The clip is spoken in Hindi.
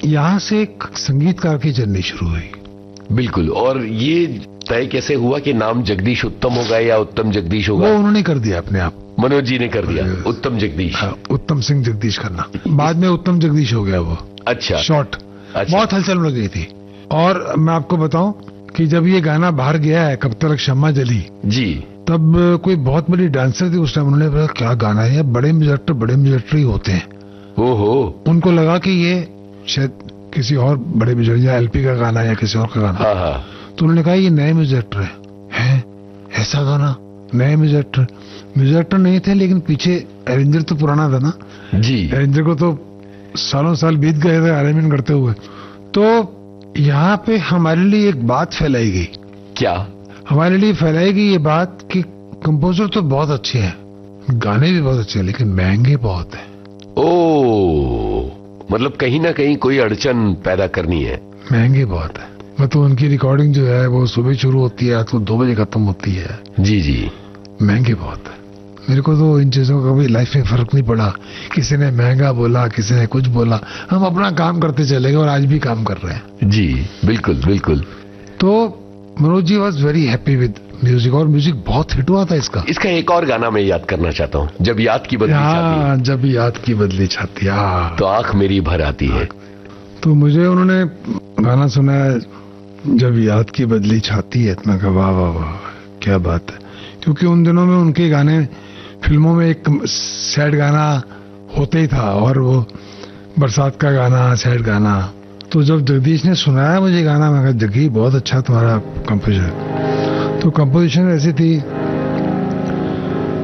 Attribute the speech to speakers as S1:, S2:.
S1: यहाँ से एक संगीतकार की जर्नी शुरू हुई।
S2: बिल्कुल। और ये तय कैसे हुआ कि नाम जगदीश उत्तम होगा या उत्तम जगदीश होगा?
S1: वो उन्होंने कर दिया अपने आप,
S2: मनोज जी ने कर दिया उत्तम जगदीश।
S1: उत्तम सिंह जगदीश करना, बाद में उत्तम जगदीश हो गया वो।
S2: अच्छा।
S1: शॉर्ट।
S2: अच्छा।
S1: बहुत हलचल लग गई थी। और मैं आपको बताऊं कि जब ये गाना बाहर गया है, कब तक शम्मा जली
S2: जी,
S1: तब कोई बहुत बड़ी डांसर थी उस टाइम, उन्होंने बोला क्या गाना है, बड़े म्यूजिक ही होते हैं।
S2: ओहो।
S1: उनको लगा कि ये शायद किसी और बड़े म्यूजिक या एलपी का गाना या किसी और का गाना।
S2: हाँ हाँ।
S1: तो उन्होंने कहा ये नए म्यूजिक है ऐसा गाना, नए म्यूजिक नहीं थे, लेकिन पीछे अरेंजर तो पुराना था ना
S2: जी।
S1: अरेंजर को तो सालों साल बीत गए थे अरेंजमेंट करते हुए। तो यहाँ पे हमारे लिए एक बात फैलाई गई।
S2: क्या?
S1: हमारे लिए फैलाई गई ये बात कि कंपोजर तो बहुत अच्छे हैं, गाने भी बहुत अच्छे हैं, लेकिन महंगे बहुत हैं।
S2: ओ, मतलब कहीं ना कहीं कोई अड़चन पैदा करनी है।
S1: महंगे बहुत है। मतलब उनकी रिकॉर्डिंग जो है वो सुबह शुरू होती है तो 2 बजे खत्म होती है।
S2: जी जी।
S1: महंगे बहुत है। मेरे को तो इन चीजों का कभी लाइफ में फर्क नहीं पड़ा, किसी ने महंगा बोला, किसी ने कुछ बोला, हम अपना काम करते चले गए और आज भी काम कर रहे हैं।
S2: जी बिल्कुल बिल्कुल।
S1: तो Manoj ji was very happy with music, और म्यूजिक बहुत हिट हुआ था इसका।
S2: इसका एक और गाना मैं याद करना चाहता हूँ, जब याद की बदली छाती।
S1: जब याद की बदली छाती,
S2: तो आंख मेरी भर आती है।
S1: तो मुझे उन्होंने गाना सुनाया जब याद की बदली छाती है, इतना का वाह वाह वाह क्या बात है। क्योंकि उन दिनों में उनके गाने फिल्मों में एक सैड गाना होते ही था, और वो बरसात का गाना, सैड गाना। तो जब जगदीश ने सुनाया मुझे गाना, मैं कहा जगी बहुत अच्छा तुम्हारा कंपोजिशन। तो कंपोजिशन ऐसी थी